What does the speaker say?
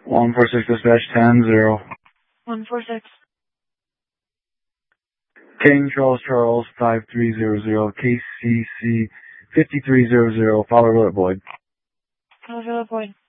146 dispatch 10-0. 146. King Charles 5300 KCC 5300. Follow Alert Boyd. Follow Alert Boyd.